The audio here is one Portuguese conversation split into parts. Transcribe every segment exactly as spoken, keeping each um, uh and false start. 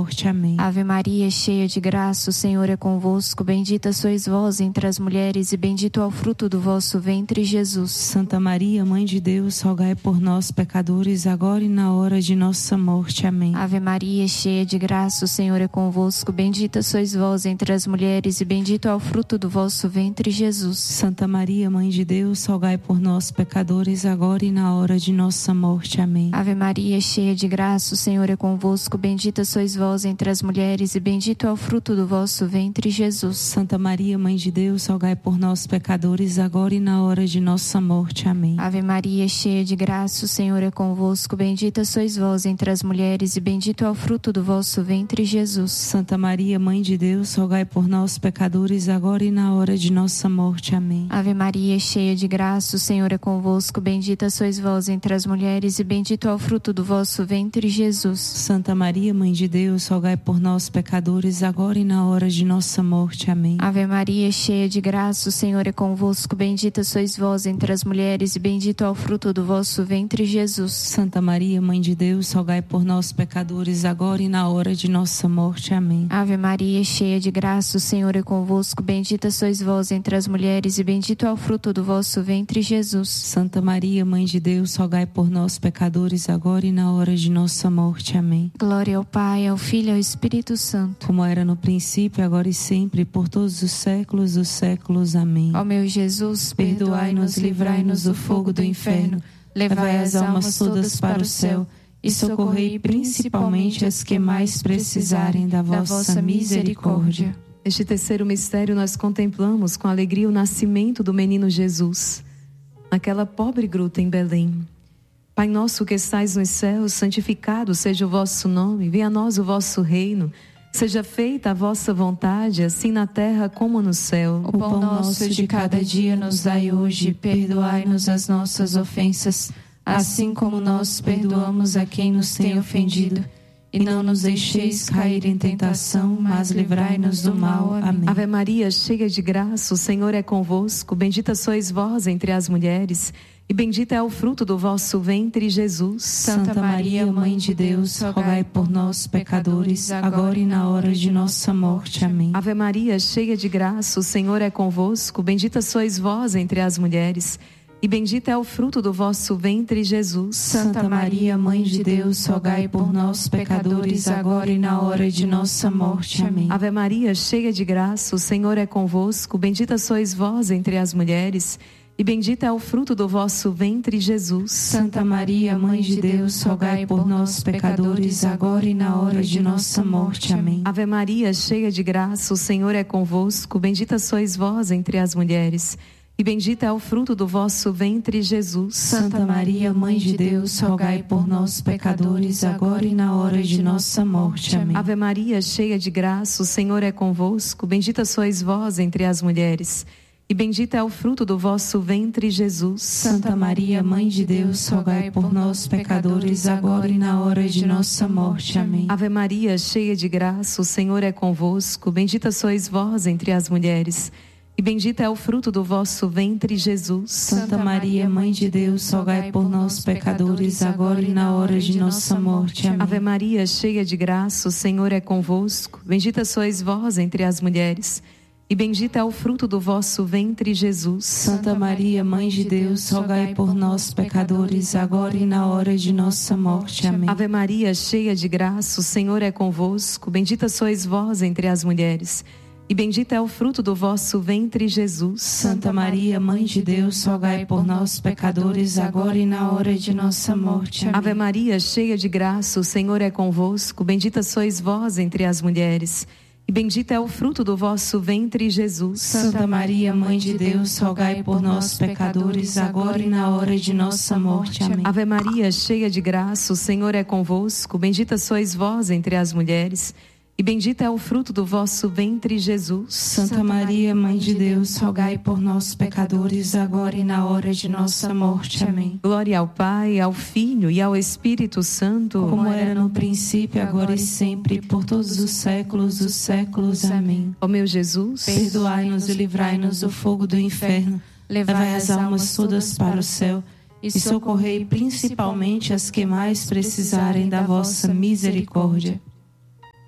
morte. Amém. Ave Maria, cheia de graça, o Senhor é convosco. Bendita sois vós entre as mulheres e bendito é o fruto do vosso ventre, Jesus. Santa Maria, Mãe de Deus, rogai por nós, pecadores, agora e na hora de nossa morte. Amém. Ave Maria, cheia de graça, o Senhor é convosco. Bendita sois vós entre as mulheres e bendito é o fruto do vosso ventre, Jesus. Santa Maria, Mãe de Deus, rogai por nós, pecadores, agora e na hora de nossa morte. Amém. Ave Maria, cheia de graça, o Senhor é convosco. Bendita sois vós entre as mulheres e bendito é o fruto do vosso ventre, Jesus. Santa Maria, Mãe de Deus, rogai por nós, pecadores, agora e na hora de nossa morte. Amém. Ave Maria, cheia de graça, o Senhor é convosco. Bendita sois vós entre as mulheres e bendito é o fruto do vosso ventre, Jesus. Santa Maria, Mãe de Deus, rogai por nós, pecadores, agora e na hora de nossa morte. Amém. Ave Maria, cheia de graça, o Senhor é convosco. Bendita sois vós entre as mulheres e bendito é o fruto do vosso ventre, Jesus. Santa Maria, Mãe de Deus, rogai por nós, pecadores, agora e na hora de nossa morte. Amém. Ave Maria, cheia de graça, o Senhor é convosco. Bendita sois vós entre as mulheres e bendito é o fruto do vosso ventre, Jesus. Santa Maria, Mãe de Deus, rogai por nós, pecadores, agora e na hora de nossa morte. Amém. Ave Maria, cheia de graça, o Senhor é convosco. Bendita sois vós entre as mulheres e bendito é o fruto do vosso ventre, Jesus. Santa Maria, Mãe de Deus, rogai por nós, pecadores, agora e na hora de nossa morte. Amém. Glória ao Pai, ao Filho e ao Espírito Santo, como era no princípio, agora e sempre, por todos os séculos dos séculos. Amém. Ó meu Jesus, perdoai-nos, livrai-nos do fogo do inferno, levai as almas todas para o céu e socorrei principalmente as que mais precisarem da vossa misericórdia. Neste terceiro mistério nós contemplamos com alegria o nascimento do menino Jesus, naquela pobre gruta em Belém. Pai nosso que estais nos céus, santificado seja o vosso nome, venha a nós o vosso reino, seja feita a vossa vontade, assim na terra como no céu. O pão nosso de cada dia nos dai hoje, perdoai-nos as nossas ofensas, assim como nós perdoamos a quem nos tem ofendido. E não nos deixeis cair em tentação, mas livrai-nos do mal. Amém. Ave Maria, cheia de graça, o Senhor é convosco. Bendita sois vós entre as mulheres, e bendito é o fruto do vosso ventre, Jesus. Santa Maria, Mãe de Deus, rogai por nós, pecadores, agora e na hora de nossa morte. Amém. Ave Maria, cheia de graça, o Senhor é convosco. Bendita sois vós entre as mulheres, e bendito é o fruto do vosso ventre, Jesus. Santa Maria, Mãe de Deus, rogai por nós, pecadores, agora e na hora de nossa morte. Amém. Ave Maria, cheia de graça, o Senhor é convosco. Bendita sois vós entre as mulheres, e bendito é o fruto do vosso ventre, Jesus. Santa Maria, Mãe de Deus, rogai por nós, pecadores, agora e na hora de nossa morte. Amém. Ave Maria, cheia de graça, o Senhor é convosco. Bendita sois vós entre as mulheres, e bendito é o fruto do vosso ventre, Jesus. Santa Maria, Mãe de Deus, rogai por nós, pecadores, agora e na hora de nossa morte. Amém. Ave Maria, cheia de graça, o Senhor é convosco. Bendita sois vós entre as mulheres, e bendito é o fruto do vosso ventre, Jesus. Santa Maria, Mãe de Deus, rogai por nós, pecadores, agora e na hora de nossa morte. Amém. Ave Maria, cheia de graça, o Senhor é convosco. Bendita sois vós entre as mulheres, e bendito é o fruto do vosso ventre, Jesus. Santa Maria, Mãe de Deus, rogai por nós, pecadores, agora e na hora de nossa morte. Amém. Ave Maria, cheia de graça, o Senhor é convosco. Bendita sois vós entre as mulheres, e bendito é o fruto do vosso ventre, Jesus. Santa Maria, Mãe de Deus, rogai por nós, pecadores, agora e na hora de nossa morte. Amém. Ave Maria, cheia de graça, o Senhor é convosco. Bendita sois vós entre as mulheres, e bendito é o fruto do vosso ventre, Jesus. Santa Maria, Mãe de Deus, rogai por nós, pecadores, agora e na hora de nossa morte. Amém. Ave Maria, cheia de graça, o Senhor é convosco. Bendita sois vós entre as mulheres, e bendito é o fruto do vosso ventre, Jesus. Santa Maria, Mãe de Deus, rogai por nós, pecadores, agora e na hora de nossa morte. Amém. Ave Maria, cheia de graça, o Senhor é convosco. Bendita sois vós entre as mulheres, e bendito é o fruto do vosso ventre, Jesus. Santa Maria, Mãe de Deus, rogai por nós, pecadores, agora e na hora de nossa morte. Amém. Glória ao Pai, ao Filho e ao Espírito Santo, como era no princípio, agora e sempre, por todos os séculos dos séculos. Amém. Ó meu Jesus, perdoai-nos e livrai-nos do fogo do inferno, levai as almas todas para o céu e socorrei principalmente as que mais precisarem da vossa misericórdia.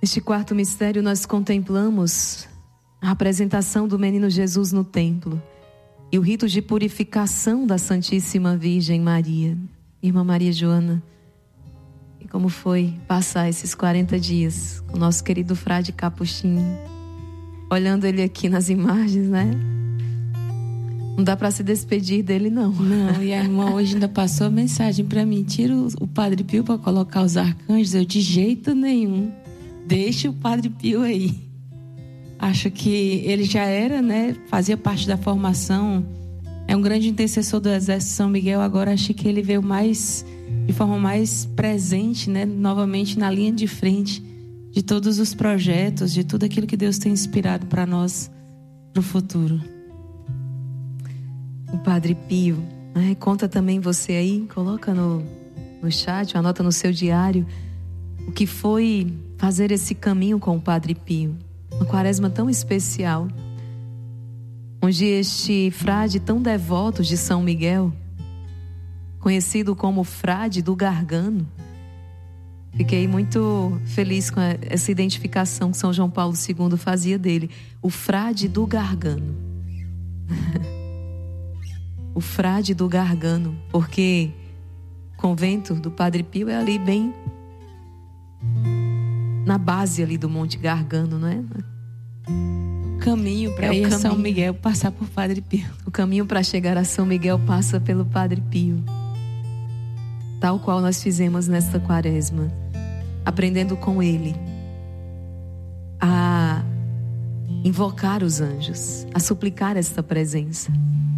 Neste quarto mistério nós contemplamos a apresentação do menino Jesus no templo e o rito de purificação da Santíssima Virgem Maria. Irmã Maria Joana, e como foi passar esses quarenta dias com o nosso querido frade Capuchinho, olhando ele aqui nas imagens, né? Não dá para se despedir dele, não. Não, e a irmã hoje ainda passou a mensagem para mim: tira o Padre Pio para colocar os arcanjos. Eu, de jeito nenhum, deixa o Padre Pio aí. Acho que ele já era, né? Fazia parte da formação. É um grande intercessor do Exército São Miguel. Agora acho que ele veio mais, de forma mais presente, né? Novamente na linha de frente de todos os projetos, de tudo aquilo que Deus tem inspirado para nós, para o futuro. O Padre Pio, né? Conta também você aí, coloca no, no chat, anota no seu diário, o que foi fazer esse caminho com o Padre Pio. Uma quaresma tão especial, onde este frade tão devoto de São Miguel, conhecido como Frade do Gargano, fiquei muito feliz com essa identificação que São João Paulo segundo fazia dele, o Frade do Gargano. O Frade do Gargano, porque o convento do Padre Pio é ali bem na base ali do Monte Gargano, não é? O caminho para é ir a São Miguel passar por Padre Pio. O caminho para chegar a São Miguel passa pelo Padre Pio. Tal qual nós fizemos nesta quaresma, aprendendo com ele a invocar os anjos, a suplicar esta presença.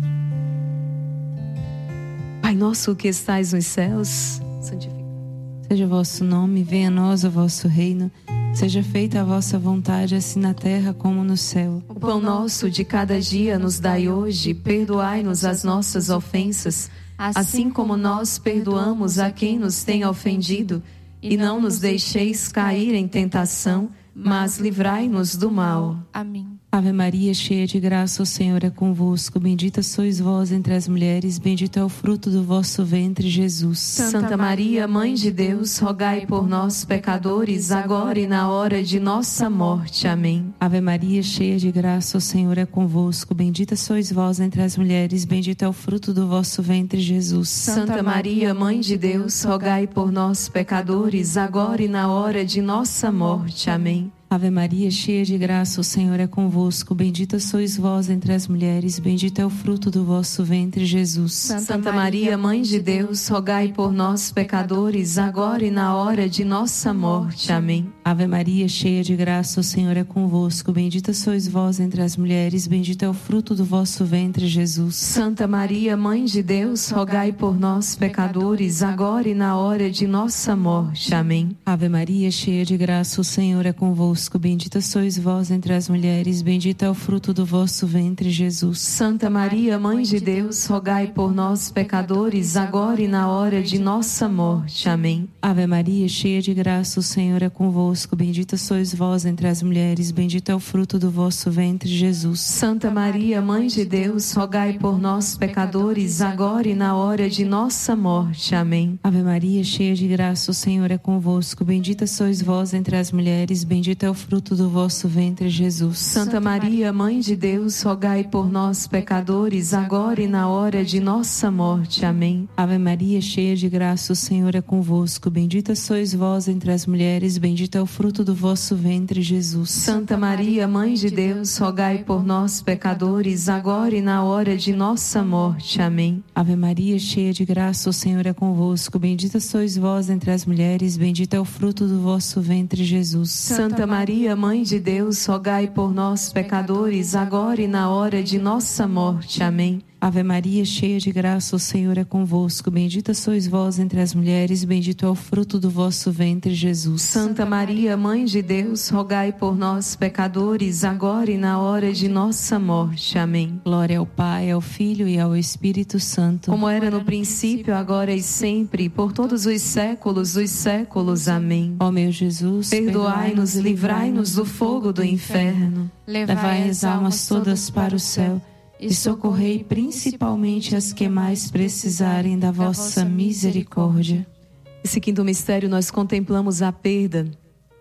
Pai nosso que estais nos céus, santificado seja o vosso nome, venha a nós o vosso reino, seja feita a vossa vontade, assim na terra como no céu. O pão nosso de cada dia nos dai hoje, perdoai-nos as nossas ofensas, assim como nós perdoamos a quem nos tem ofendido, e não nos deixeis cair em tentação, mas livrai-nos do mal. Amém. Ave Maria, cheia de graça, o Senhor é convosco. Bendita sois vós entre as mulheres, bendito é o fruto do vosso ventre, Jesus. Santa Maria, Mãe de Deus, rogai por nós, pecadores, agora e na hora de nossa morte. Amém. Ave Maria, cheia de graça, o Senhor é convosco. Bendita sois vós entre as mulheres, bendito é o fruto do vosso ventre, Jesus. Santa Maria, Mãe de Deus, rogai por nós, pecadores, agora e na hora de nossa morte. Amém. Ave Maria, cheia de graça, o Senhor é convosco. Bendita sois vós entre as mulheres, bendito é o fruto do vosso ventre, Jesus. Santa Maria, Mãe de Deus, rogai por nós, pecadores, agora e na hora de nossa morte. Amém. Ave Maria, cheia de graça, o Senhor é convosco. Bendita sois vós entre as mulheres, bendito é o fruto do vosso ventre, Jesus. Santa Maria, Mãe de Deus, rogai por nós, pecadores, agora e na hora de nossa morte. Amém. Ave Maria, cheia de graça, o Senhor é convosco. Bendita sois vós entre as mulheres, bendito é o fruto do vosso ventre, Jesus. Santa Maria, Mãe de Deus, rogai por nós, pecadores, agora e na hora de nossa morte. Amém. Ave Maria, cheia de graça, o Senhor é convosco. Bendita sois vós entre as mulheres, bendito é o fruto do vosso ventre, Jesus. Santa Maria, Mãe de Deus, rogai por nós, pecadores, agora e na hora de nossa morte. Amém. Ave Maria, cheia de graça, o Senhor é convosco. Bendita sois vós entre as mulheres, bendito é o fruto do vosso ventre, Jesus. Santa Maria, Mãe de Deus, rogai por nós, pecadores, agora e na hora de nossa morte. Amém. Ave Maria, cheia de graça, o Senhor é convosco. Bendita sois vós entre as mulheres, bendito é o fruto do vosso ventre, Jesus. Santa Maria, Mãe de Deus, rogai por nós, pecadores, agora e na hora de nossa morte. Amém. Ave Maria, cheia de graça, o Senhor é convosco. Bendita sois vós entre as mulheres, bendito é o fruto do vosso ventre, Jesus. Santa Maria, Mãe de Deus, rogai por nós, pecadores, agora e na hora de nossa morte. Amém. Ave Maria, cheia de graça, o Senhor é convosco. Bendita sois vós entre as mulheres, bendito é o fruto do vosso ventre, Jesus. Santa Maria, Mãe de Deus, rogai por nós, pecadores, agora e na hora de nossa morte. Amém. Glória ao Pai, ao Filho e ao Espírito Santo. Como era no princípio, agora e sempre, por todos os séculos dos séculos. Amém. Ó meu Jesus, perdoai-nos, livrai-nos do fogo do inferno. Levai as almas todas para o céu e socorrei principalmente as que mais precisarem da vossa misericórdia. Nesse quinto mistério nós contemplamos a perda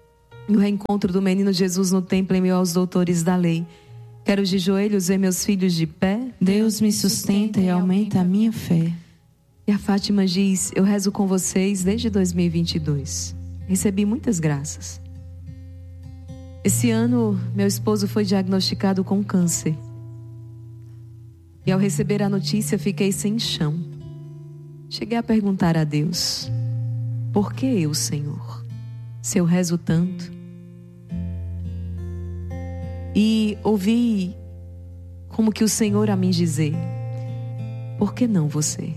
e o reencontro do menino Jesus no templo em meio aos doutores da lei. Quero de joelhos ver meus filhos de pé. Deus me sustenta e aumenta a minha fé. E a Fátima diz: eu rezo com vocês desde dois mil e vinte e dois. Recebi muitas graças. Esse ano, meu esposo foi diagnosticado com câncer. E ao receber a notícia, fiquei sem chão. Cheguei a perguntar a Deus: por que eu, Senhor? Se eu rezo tanto. E ouvi como que o Senhor a mim dizer: por que não você?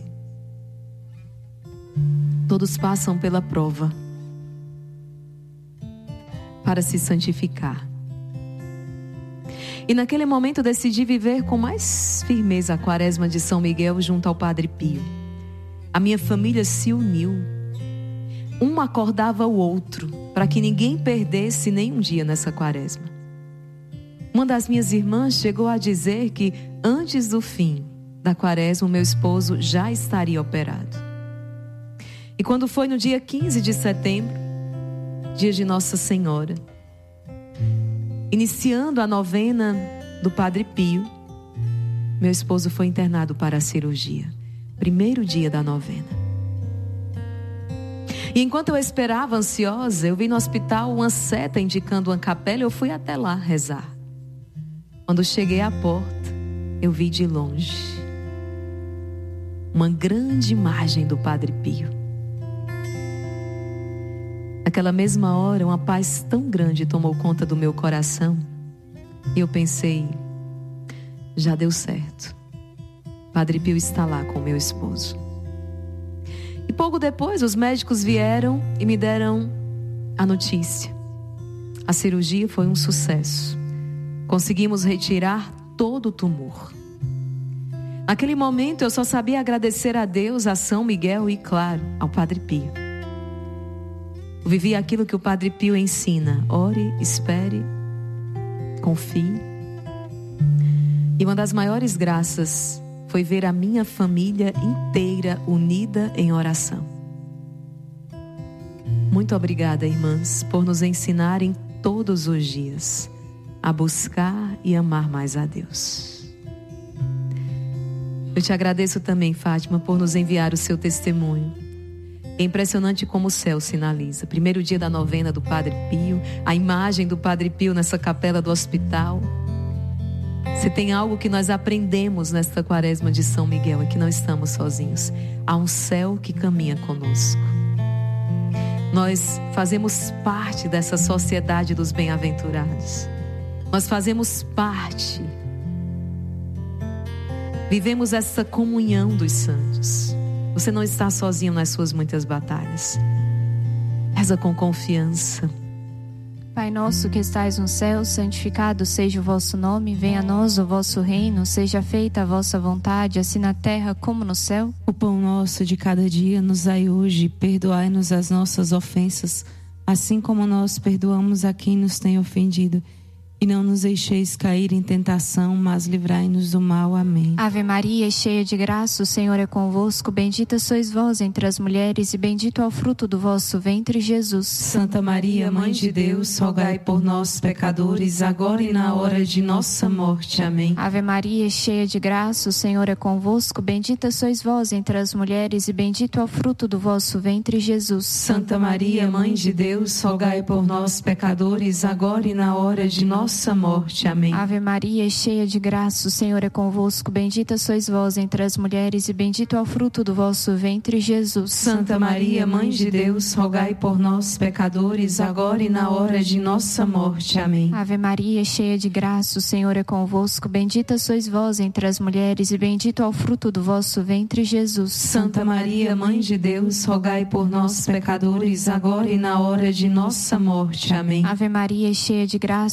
Todos passam pela prova para se santificar. E naquele momento decidi viver com mais firmeza a quaresma de São Miguel junto ao Padre Pio. A minha família se uniu. Um acordava o outro para que ninguém perdesse nenhum dia nessa quaresma. Uma das minhas irmãs chegou a dizer que antes do fim da quaresma, meu esposo já estaria operado. E quando foi no dia quinze de setembro, dia de Nossa Senhora, iniciando a novena do Padre Pio, meu esposo foi internado para a cirurgia. Primeiro dia da novena. E enquanto eu esperava ansiosa, eu vi no hospital uma seta indicando uma capela. Eu fui até lá rezar. Quando cheguei à porta, eu vi de longe uma grande imagem do Padre Pio. Naquela mesma hora, uma paz tão grande tomou conta do meu coração. E eu pensei: já deu certo. Padre Pio está lá com meu esposo. E pouco depois, os médicos vieram e me deram a notícia. A cirurgia foi um sucesso. Conseguimos retirar todo o tumor. Naquele momento, eu só sabia agradecer a Deus, a São Miguel e, claro, ao Padre Pio. Eu vivi aquilo que o Padre Pio ensina: ore, espere, confie. E uma das maiores graças foi ver a minha família inteira unida em oração. Muito obrigada, irmãs, por nos ensinarem todos os dias a buscar e amar mais a Deus. Eu te agradeço também, Fátima, por nos enviar o seu testemunho. É impressionante como o céu sinaliza. Primeiro dia da novena do Padre Pio, a imagem do Padre Pio nessa capela do hospital. Se tem algo que nós aprendemos nesta quaresma de São Miguel, é que não estamos sozinhos. Há um céu que caminha conosco. Nós fazemos parte dessa sociedade dos bem-aventurados. Nós fazemos parte. Vivemos essa comunhão dos santos. Você não está sozinho nas suas muitas batalhas. Reza com confiança. Pai nosso que estais no céu, santificado seja o vosso nome, venha a nós o vosso reino, seja feita a vossa vontade, assim na terra como no céu. O pão nosso de cada dia nos dai hoje, perdoai-nos as nossas ofensas, assim como nós perdoamos a quem nos tem ofendido. E não nos deixeis cair em tentação, mas livrai-nos do mal. Amém. Ave Maria, cheia de graça, o Senhor é convosco. Bendita sois vós entre as mulheres, e bendito é o fruto do vosso ventre, Jesus. Santa Maria, Mãe de Deus, rogai por nós, pecadores, agora e na hora de nossa morte. Amém. Ave Maria, cheia de graça, o Senhor é convosco. Bendita sois vós entre as mulheres, e bendito é o fruto do vosso ventre, Jesus. Santa Maria, Mãe de Deus, rogai por nós, pecadores, agora e na hora de nossa nossa morte. Amém. Ave Maria, cheia de graça, o Senhor é convosco. Bendita sois vós entre as mulheres, e bendito é o fruto do vosso ventre, Jesus. Santa Maria, Mãe de Deus, rogai por nós, pecadores, agora e na hora de nossa morte. Amém. Ave Maria, cheia de graça, o Senhor é convosco. Bendita sois vós entre as mulheres, e bendito é o fruto do vosso ventre, Jesus. Santa Maria, Mãe de Deus, rogai por nós, pecadores, agora e na hora de nossa morte. Amém. Ave Maria, cheia de graça, o Senhor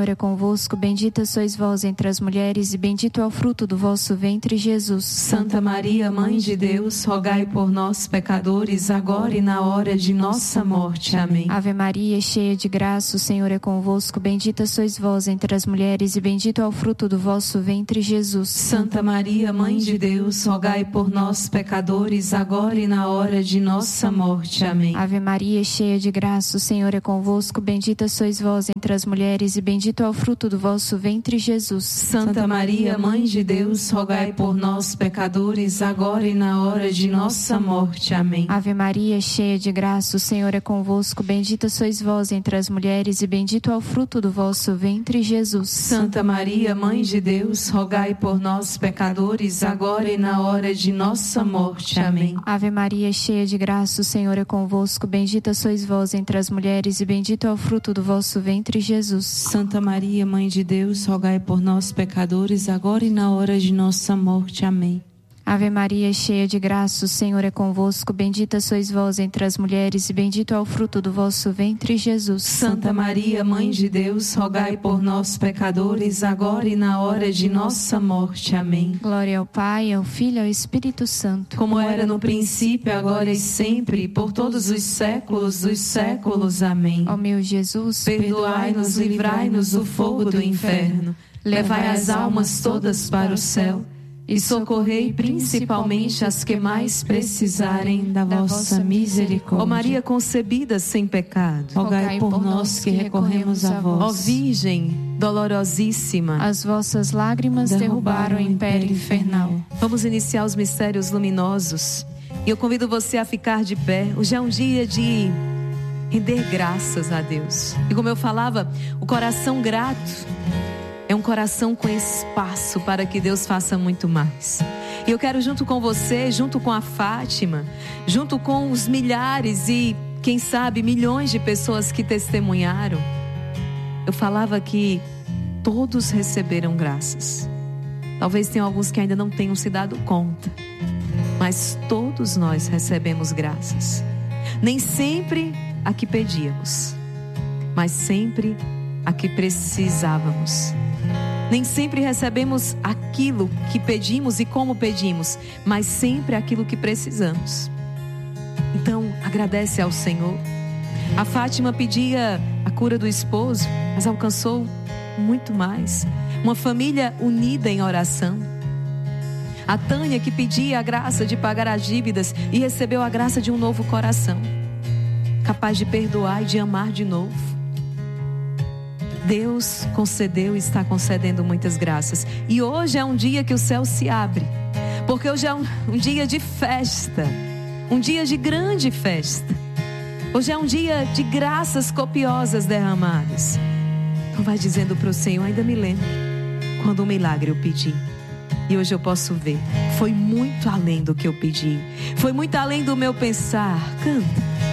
Senhor é convosco, bendita sois vós entre as mulheres e bendito é o fruto do vosso ventre, Jesus. Santa Maria, Mãe de Deus, rogai por nós, pecadores, agora e na hora de nossa morte. Amém. Ave Maria, cheia de graça, o Senhor é convosco, bendita sois vós entre as mulheres e bendito é o fruto do vosso ventre, Jesus. Santa Maria, Mãe de Deus, rogai por nós, pecadores, agora e na hora de nossa morte. Amém. Ave Maria, cheia de graça, o Senhor é convosco, bendita sois vós entre as mulheres e bendito é o fruto do vosso ventre, Jesus. Santa Maria, Mãe de Deus, rogai por nós, pecadores, agora e na hora de nossa morte. Amém. Ave Maria, cheia de graça, o Senhor é convosco, bendita sois vós entre as mulheres e bendito é o fruto do vosso ventre, Jesus. Santa Maria, Mãe de Deus, rogai por nós, pecadores, agora e na hora de nossa morte. Amém. Ave Maria, cheia de graça, o Senhor é convosco, bendita sois vós entre as mulheres e bendito é o fruto do vosso ventre, Jesus. Santa Maria, Mãe de Deus, rogai por nós, pecadores, agora e na hora de nossa morte. Amém. Ave Maria, cheia de graça, o Senhor é convosco, bendita sois vós entre as mulheres e bendito é o fruto do vosso ventre, Jesus. Santa Maria, Mãe de Deus, rogai por nós, pecadores, agora e na hora de nossa morte. Amém. Glória ao Pai, ao Filho e ao Espírito Santo. Como era no princípio, agora e sempre, por todos os séculos dos séculos. Amém. Ó meu Jesus, perdoai-nos, livrai-nos do fogo do inferno, levai as almas todas para o céu e socorrei principalmente as que mais precisarem da vossa misericórdia. Ó Maria concebida sem pecado, rogai por nós que recorremos a vós. Ó Virgem dolorosíssima, as vossas lágrimas derrubaram o império infernal. Vamos iniciar os mistérios luminosos. E eu convido você a ficar de pé. Hoje é um dia de render graças a Deus. E como eu falava, o coração grato é um coração com espaço para que Deus faça muito mais. E eu quero, junto com você, junto com a Fátima, junto com os milhares e, quem sabe, milhões de pessoas que testemunharam, eu falava que todos receberam graças. Talvez tenham alguns que ainda não tenham se dado conta, mas todos nós recebemos graças. Nem sempre a que pedíamos, mas sempre a que precisávamos. Nem sempre recebemos aquilo que pedimos e como pedimos, mas sempre aquilo que precisamos. Então, agradece ao Senhor. A Fátima pedia a cura do esposo, mas alcançou muito mais. Uma família unida em oração. A Tânia, que pedia a graça de pagar as dívidas e recebeu a graça de um novo coração, capaz de perdoar e de amar de novo. Deus concedeu e está concedendo muitas graças. E hoje é um dia que o céu se abre, porque hoje é um, um dia de festa, um dia de grande festa. Hoje é um dia de graças copiosas derramadas. Então vai dizendo para o Senhor: ainda me lembro quando um milagre eu pedi, e hoje eu posso ver, foi muito além do que eu pedi, foi muito além do meu pensar. Canta.